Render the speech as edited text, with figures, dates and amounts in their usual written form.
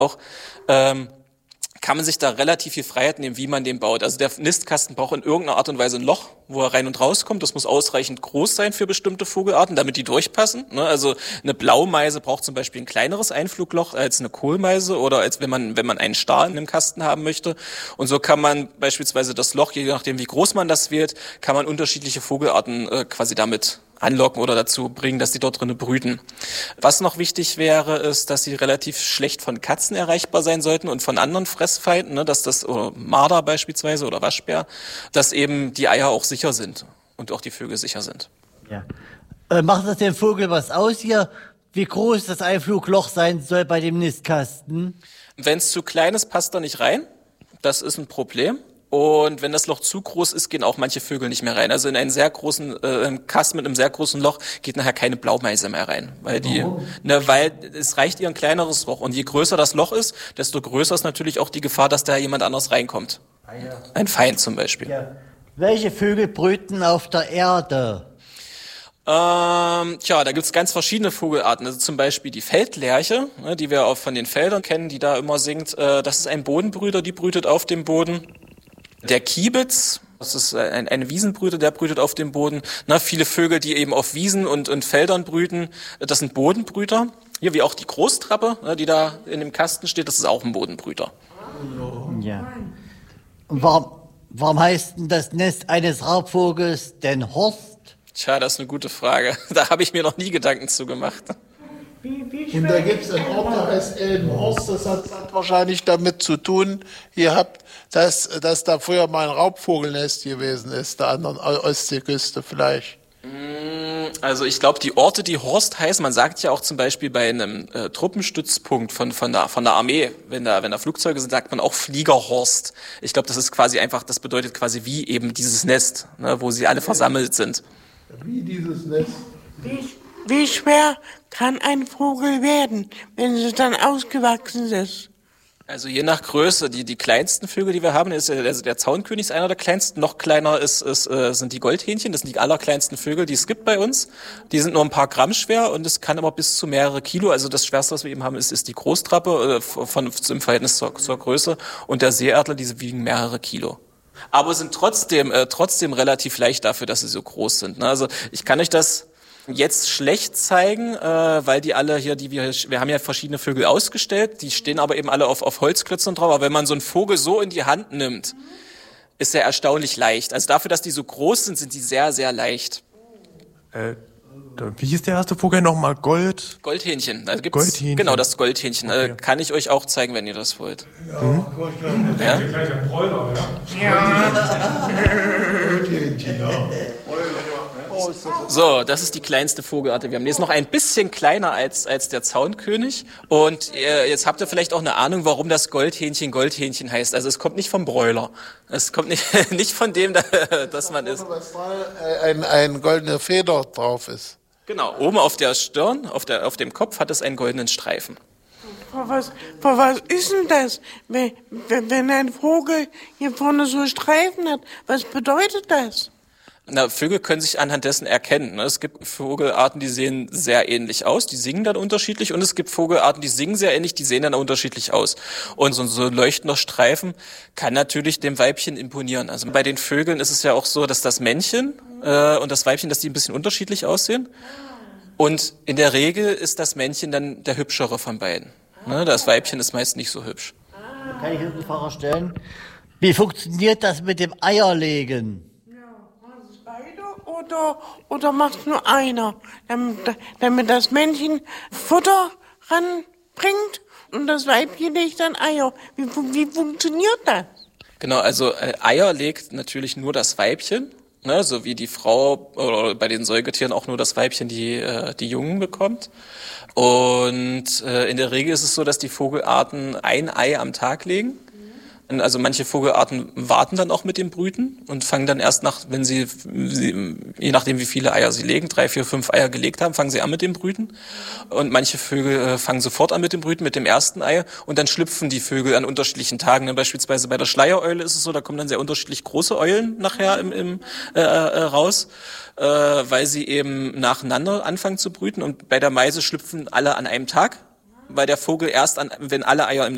auch, kann man sich da relativ viel Freiheit nehmen, wie man den baut. Also der Nistkasten braucht in irgendeiner Art und Weise ein Loch, wo er rein und rauskommt. Das muss ausreichend groß sein für bestimmte Vogelarten, damit die durchpassen. Also eine Blaumeise braucht zum Beispiel ein kleineres Einflugloch als eine Kohlmeise oder als wenn man einen Star in einem Kasten haben möchte. Und so kann man beispielsweise das Loch, je nachdem wie groß man das wählt, kann man unterschiedliche Vogelarten quasi damit anlocken oder dazu bringen, dass die dort drinnen brüten. Was noch wichtig wäre, ist, dass sie relativ schlecht von Katzen erreichbar sein sollten und von anderen Fressfeinden, dass das, oder Marder beispielsweise oder Waschbär, dass eben die Eier auch sicher sind und auch die Vögel sicher sind. Ja. Macht das dem Vogel was aus hier, wie groß das Einflugloch sein soll bei dem Nistkasten? Wenn es zu klein ist, passt er nicht rein. Das ist ein Problem. Und wenn das Loch zu groß ist, gehen auch manche Vögel nicht mehr rein. Also in einen sehr großen Kasten mit einem sehr großen Loch geht nachher keine Blaumeise mehr rein, weil weil es reicht ihr ein kleineres Loch. Und je größer das Loch ist, desto größer ist natürlich auch die Gefahr, dass da jemand anders reinkommt. Ein Feind zum Beispiel. Ja. Welche Vögel brüten auf der Erde? Da gibt's ganz verschiedene Vogelarten. Also zum Beispiel die Feldlerche, die wir auch von den Feldern kennen, die da immer singt. Das ist ein Bodenbrüter, die brütet auf dem Boden. Der Kiebitz, das ist ein Wiesenbrüter, der brütet auf dem Boden. Viele Vögel, die eben auf Wiesen und Feldern brüten, das sind Bodenbrüter. Hier wie auch die Großtrappe, die da in dem Kasten steht, das ist auch ein Bodenbrüter. Ja. Und warum heißt denn das Nest eines Raubvogels denn Horst? Tja, das ist eine gute Frage. Da habe ich mir noch nie Gedanken zu gemacht. Und da gibt es einen Ort, der heißt Elbenhorst. Das hat wahrscheinlich damit zu tun gehabt, dass da früher mal ein Raubvogelnest gewesen ist, der anderen Ostseeküste vielleicht. Also ich glaube, die Orte, die Horst heißen, man sagt ja auch zum Beispiel bei einem Truppenstützpunkt von der Armee, wenn da Flugzeuge sind, sagt man auch Fliegerhorst. Ich glaube, das ist quasi einfach, das bedeutet quasi wie eben dieses Nest, wo sie alle versammelt sind. Wie dieses Nest. Wie schwer kann ein Vogel werden, wenn es dann ausgewachsen ist? Also je nach Größe, die kleinsten Vögel, die wir haben, ist der Zaunkönig ist einer der kleinsten. Noch kleiner sind die Goldhähnchen, das sind die allerkleinsten Vögel, die es gibt bei uns. Die sind nur ein paar Gramm schwer und es kann aber bis zu mehrere Kilo. Also das Schwerste, was wir eben haben, ist die Großtrappe im Verhältnis zur Größe. Und der Seeadler, diese wiegen mehrere Kilo. Aber sind trotzdem relativ leicht dafür, dass sie so groß sind. Also ich kann euch das jetzt schlecht zeigen, weil die alle hier, wir haben ja verschiedene Vögel ausgestellt, die stehen aber eben alle auf Holzklötzen drauf. Aber wenn man so einen Vogel so in die Hand nimmt, ist er erstaunlich leicht. Also dafür, dass die so groß sind, sind die sehr, sehr leicht. Wie hieß der erste Vogel nochmal? Goldhähnchen. Also gibt's, Goldhähnchen. Genau, das Goldhähnchen. Okay. Kann ich euch auch zeigen, wenn ihr das wollt. Ja? Gleich ein Bräuler, ja? Goldhähnchen, ja. So, das ist die kleinste Vogelart, die wir haben. Die ist noch ein bisschen kleiner als der Zaunkönig. Und jetzt habt ihr vielleicht auch eine Ahnung, warum das Goldhähnchen Goldhähnchen heißt. Also es kommt nicht vom Bräuler. Es kommt nicht von dem, dass man ist. Ein goldene Feder drauf ist. Genau, oben auf der Stirn, auf dem Kopf hat es einen goldenen Streifen. Was ist denn das, wenn ein Vogel hier vorne so Streifen hat? Was bedeutet das? Vögel können sich anhand dessen erkennen. Es gibt Vogelarten, die sehen sehr ähnlich aus, die singen dann unterschiedlich, und es gibt Vogelarten, die singen sehr ähnlich, die sehen dann unterschiedlich aus. Und so ein leuchtender Streifen kann natürlich dem Weibchen imponieren. Also bei den Vögeln ist es ja auch so, dass das Männchen und das Weibchen, dass die ein bisschen unterschiedlich aussehen. Und in der Regel ist das Männchen dann der hübschere von beiden. Das Weibchen ist meist nicht so hübsch. Kann ich eine Frage stellen? Wie funktioniert das mit dem Eierlegen? Oder macht nur einer, damit das Männchen Futter ranbringt und das Weibchen legt dann Eier. Wie funktioniert das? Genau, also Eier legt natürlich nur das Weibchen, so wie die Frau oder bei den Säugetieren auch nur das Weibchen die Jungen bekommt. Und in der Regel ist es so, dass die Vogelarten ein Ei am Tag legen. Also manche Vogelarten warten dann auch mit dem Brüten und fangen dann erst wenn sie, je nachdem wie viele Eier sie legen, 3, 4, 5 Eier gelegt haben, fangen sie an mit dem Brüten. Und manche Vögel fangen sofort an mit dem Brüten, mit dem ersten Ei, und dann schlüpfen die Vögel an unterschiedlichen Tagen. Beispielsweise bei der Schleiereule ist es so, da kommen dann sehr unterschiedlich große Eulen nachher raus, weil sie eben nacheinander anfangen zu brüten. Und bei der Meise schlüpfen alle an einem Tag, weil der Vogel erst wenn alle Eier im